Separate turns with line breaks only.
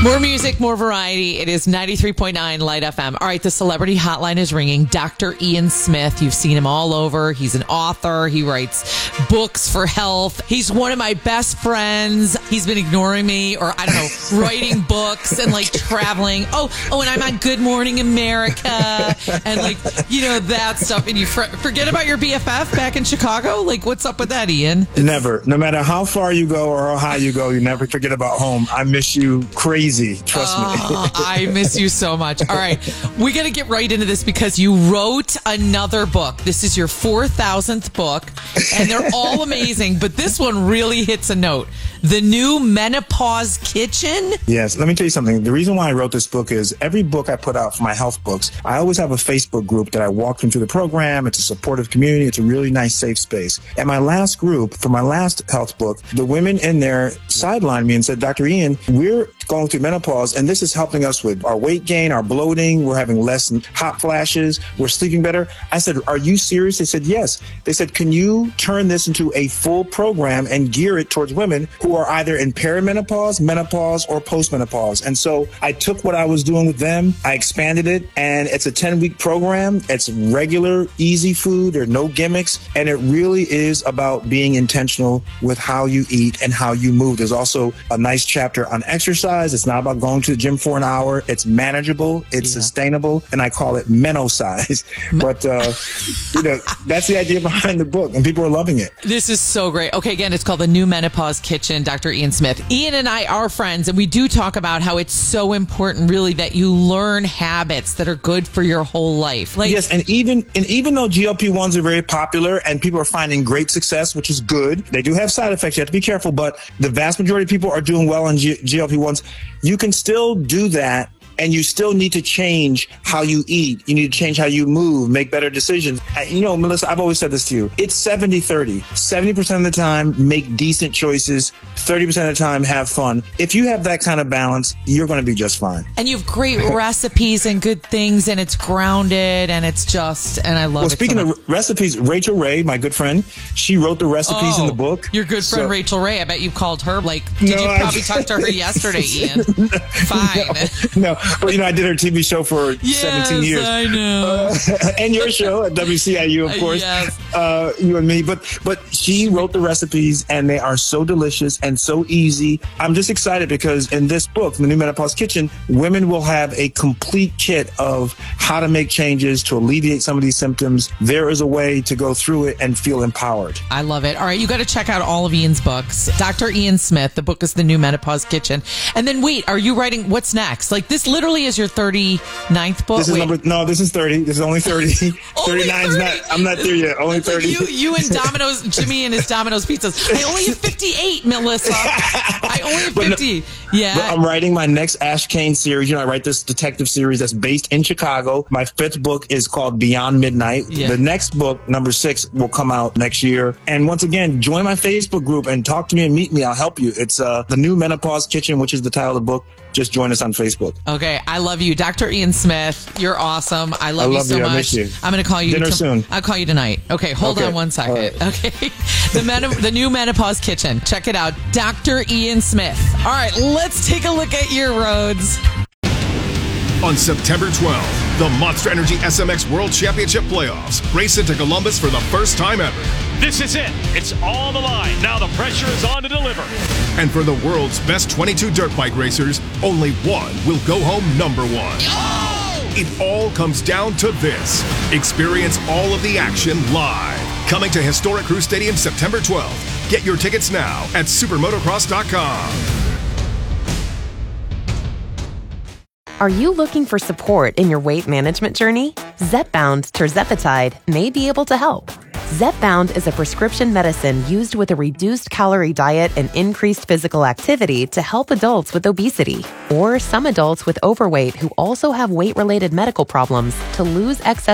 More music, more variety. It is 93.9 Light FM. All right, the celebrity hotline is ringing. Dr. Ian Smith. You've seen him all over. He's an author. He writes books for health. He's one of my best friends. He's been ignoring me, or I don't know, writing books and like traveling. Oh, and I'm on Good Morning America and like, that stuff. And you forget about your BFF back in Chicago? Like, what's up with that, Ian?
Never. No matter how far you go or how high you go, you never forget about home. I miss you crazy. Trust me.
I miss you so much. All right. We got to get right into this because you wrote another book. This is your 4,000th book, and they're all amazing, but this one really hits a note. The New Menopause Kitchen?
Yes. Let me tell you something. The reason why I wrote this book is every book I put out for my health books, I always have a Facebook group that I walk them through the program. It's a supportive community. It's a really nice, safe space. At my last group, for my last health book, the women in there sidelined me and said, Dr. Ian, we're going through menopause, and this is helping us with our weight gain, our bloating. We're having less hot flashes. We're sleeping better. I said, are you serious? They said, yes. They said, can you turn this into a full program and gear it towards women who are either in perimenopause, menopause, or postmenopause? And so I took what I was doing with them, I expanded it, and it's a 10-week program. It's regular, easy food. There are no gimmicks, and it really is about being intentional with how you eat and how you move. There's also a nice chapter on exercise. It's not about going to the gym for an hour. It's manageable. It's sustainable. And I call it menosize. But, that's the idea behind the book. And people are loving it.
This is so great. Okay, again, it's called The New Menopause Kitchen, Dr. Ian Smith. Ian and I are friends, and we do talk about how it's so important, really, that you learn habits that are good for your whole life.
Yes, and even though GLP-1s are very popular and people are finding great success, which is good, they do have side effects. You have to be careful, but the vast majority of people are doing well on GLP-1s. You can still do that, and you still need to change how you eat. You need to change how you move, make better decisions. Melissa, I've always said this to you. It's 70-30. 70% of the time, make decent choices. 30% of the time, have fun. If you have that kind of balance, you're going to be just fine.
And you have great recipes and good things, and it's grounded, and it's just, and I love it.
Well, speaking of recipes, Rachel Ray, my good friend, she wrote the recipes in the book.
Your good friend Rachel Ray. I bet you called her. Did you probably talk to her yesterday, Ian? Fine.
No. But, I did her TV show for 17 years.
Yes, I know.
And your show at WCIU, of course.
Yes.
You and me. But she wrote the recipes, and they are so delicious and so easy. I'm just excited because in this book, The New Menopause Kitchen, women will have a complete kit of how to make changes to alleviate some of these symptoms. There is a way to go through it and feel empowered.
I love it. All right, you got to check out all of Ian's books. Dr. Ian Smith, the book is The New Menopause Kitchen. And then wait, are you writing, what's next? This literally is your 39th book?
This is 30. This is only 30. 39's not, I'm not there yet. Only 30.
You and Domino's, Jimmy and his Domino's pizzas. I only have 58, Melissa. I only have 50. Yeah.
But I'm writing my next Ash Kane series. I write this detective series that's based in Chicago. My 5th book is called Beyond Midnight. Yeah. The next book, number 6, will come out next year. And once again, join my Facebook group and talk to me and meet me. I'll help you. It's The New Menopause Kitchen, which is the title of the book. Just join us on Facebook.
Okay. I love you. Dr. Ian Smith, you're awesome. I love you so much.
I miss you.
I'm going to call you
dinner soon.
I'll call you tonight. Okay. Hold on one second. Right. Okay. The New Menopause Kitchen. Check it out. Dr. Ian Smith. All right. Let's take a look at your roads.
On September 12th, the Monster Energy SMX World Championship Playoffs race into Columbus for the first time ever.
This is it. It's on the line. Now the pressure is on to deliver.
And for the world's best 22 dirt bike racers, only one will go home number 1.
Oh!
It all comes down to this. Experience all of the action live. Coming to Historic Crew Stadium September 12th. Get your tickets now at supermotocross.com.
Are you looking for support in your weight management journey? Zepbound tirzepatide may be able to help. Zepbound is a prescription medicine used with a reduced calorie diet and increased physical activity to help adults with obesity or some adults with overweight who also have weight-related medical problems to lose excess